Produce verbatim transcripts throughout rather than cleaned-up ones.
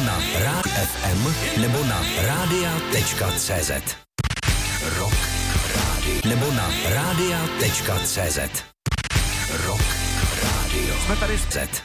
na Rád F M, nebo na rádia tečka cé zet. Rock Radio, nebo na rádia tečka cé zet. Rock Radio. Jsme tady z Z.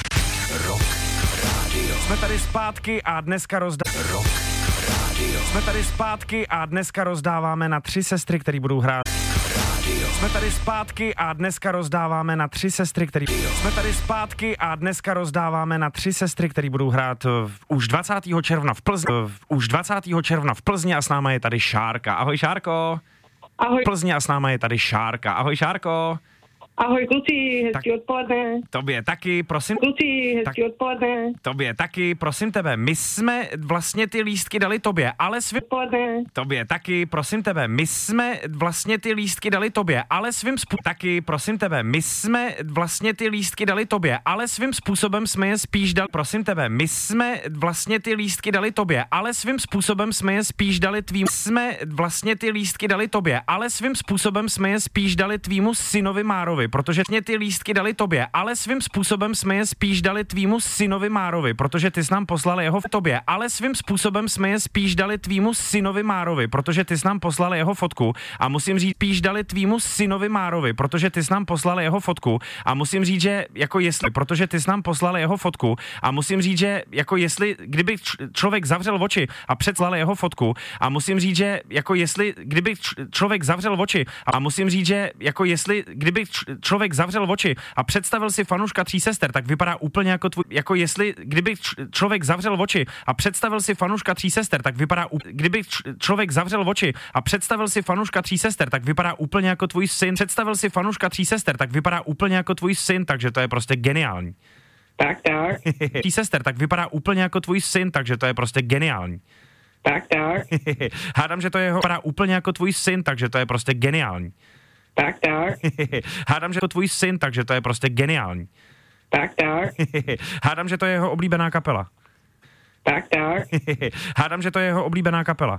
Rock Radio. Jsme tady zpátky a dneska rozdá... Rock Radio. Jsme tady zpátky a dneska rozdáváme na tři sestry, který budou hrát. Radio. Jsme tady zpátky a dneska rozdáváme na tři sestry, který... Jsme tady zpátky a dneska rozdáváme na tři sestry, který budou hrát v, už dvacátého června v Plzni. V, už dvacátého června v Plzni a s náma je tady Šárka. Ahoj Šárko. Ahoj. V Plzni a s náma je tady Šárka. Ahoj Šárko. Ahoj kluci, hezký Tak- odpoledne. Tobě taky, prosím. Kluci, hezký Tak- odpoledne. Tobě taky, prosím tebe. My jsme vlastně ty lístky dali tobě, ale svým... Odpoledne. Tobě taky, prosím tebe, my jsme vlastně ty lístky dali tobě, ale svým způsobem taky, prosím tebe, my jsme vlastně ty lístky dali tobě, ale svým způsobem jsme je spíš dali, prosím tebe, my jsme vlastně ty lístky dali tobě, ale svým způsobem jsme je spíš dali tvým, jsme vlastně ty lístky dali tobě, ale svým způsobem jsme je spíš dali tvýmu synovi Márovi, protože mě ty lístky dali tobě, ale svým způsobem jsme je spíš dali tvýmu synovi Márovi, protože ty jsi nám poslal jeho v tobě, ale svým způsobem jsme je spíš dali tvýmu synovi Márovi, protože ty jsi nám poslal jeho fotku a musím říct, spíš dali tvýmu synovi Márovi, protože ty jsi nám poslal jeho fotku a musím říct, že jako jestli, protože ty jsi nám poslal jeho fotku a musím říct, že jako jestli, kdyby č- člověk zavřel oči a předslal jeho fotku a musím říct, že jako jestli, kdyby č- člověk zavřel oči a musím říct, že jako jestli, kdyby č- člověk zavřel oči a představil si fanouška Tří sester, tak vypadá úplně jako tvůj, jako jestli, kdyby č- člověk zavřel oči a představil si fanouška Tří sester, tak vypadá, u- kdyby č- člověk zavřel oči a představil si fanouška Tří sester, tak vypadá úplně jako tvůj syn, představil si fanouška Tří sester, tak vypadá úplně jako tvůj syn, takže to je prostě geniální. Tak, tak, Tří sester, tak vypadá úplně jako tvůj syn, takže to je prostě geniální. tak, tak, Hádám, že to jeho vypadá úplně jako tvůj syn, takže to je prostě geniální. tak, tak, Hádám, že to tvůj syn, takže to je prostě geniální. tak, tak, Hádám, že to je jeho oblíbená kapela. tak, tak. Hádám, že to je jeho oblíbená kapela.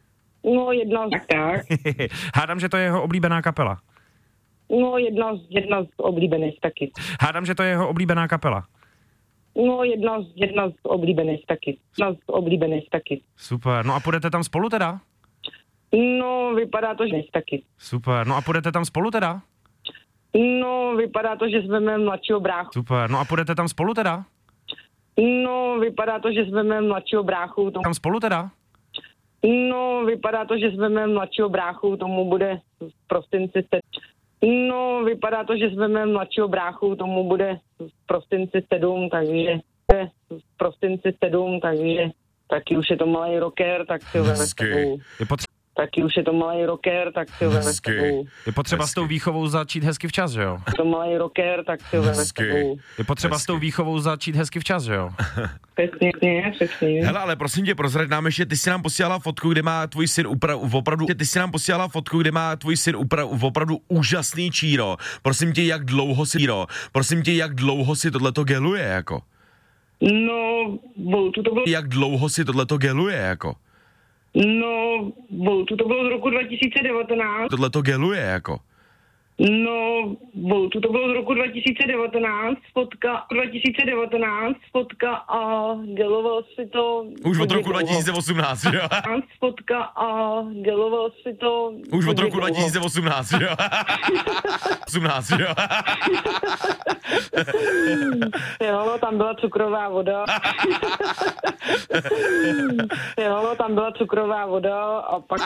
No jedna, z- tak, tak. Hádám, že to je jeho oblíbená kapela. No jedna, z- jedna z oblíbených taky. Hádám, že to je jeho oblíbená kapela. No jedna, z- jedna z oblíbených taky. Jedna z oblíbených taky. Super, no a půjdete tam spolu teda? No vypadá to, že dnes taky. Super, no a půjdete tam spolu teda? No vypadá to, že jsme mladšího bráchu. Super, no a půjdete tam spolu teda? No vypadá to, že jsme mladšího bráchu. Tomu... Tam spolu teda? No vypadá to, že jsme mladšího bráchu, tomu bude v prosinci se... No, vypadá to, že jsme mladšího bráchu, tomu bude v prosinci sedm, takže v prosinci sedm, takže taky už je to malý rocker, tak si ho veme s tebou. Je, potře- Taky už je to malý rocker, tak si ho veme s tebou. je potřeba s tou výchovou začít hezky včas, že jo? Je to malý rocker, tak si ho veme s tebou. Je potřeba s tou výchovou začít hezky včas, že jo? Přesně, přesně. Hele, ale prosím tě, prozrať nám ještě, ty jsi nám posílala fotku, kde má tvůj syn upra- opravdu, ty jsi nám posílala fotku, kde má tvůj syn upra- opravdu úžasný číro. Prosím tě, jak dlouho si číro? Prosím tě, jak dlouho si tohleto geluje, jako? No, Boltu to bylo, Jak dlouho si tohleto geluje, jako? no, Boltu to bylo z roku dva tisíce devatenáct. Tohleto geluje, jako? No, Boltu to bylo z roku dva tisíce devatenáct, fotka dva tisíce devatenáct, fotka a geloval si to... Už od hodně roku dlouho. dva tisíce osmnáct, jo? Fotka a geloval si to... Už od hodně roku dlouho. dva tisíce osmnáct, jo? osmnáct, jo? Jo, no, tam byla cukrová voda. Jo, no, tam byla cukrová voda a pak...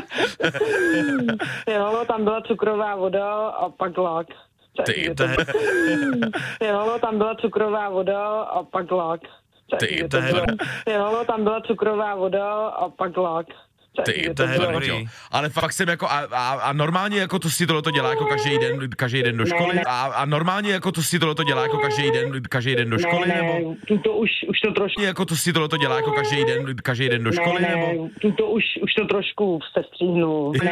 Jo, no, tam byla cukrová voda a pak lak. Ty, to je, Jo, no, tam byla cukrová voda a pak lak. ty, to je, Jo, no, tam byla cukrová voda a pak lak. ty, to je dobrý. Ale fakt jsem jako, a, a, a normálně jako to si tohleto dělá jako každý den, každý den do školy? A, a normálně jako to si tohleto dělá jako každý den, každý den do školy, ne, nebo? ne, tuto už, už to trošku... Jako to si tohleto dělá jako každý den, každý den do školy, ne, nebo? ne, tuto už, už to trošku sestříhnu.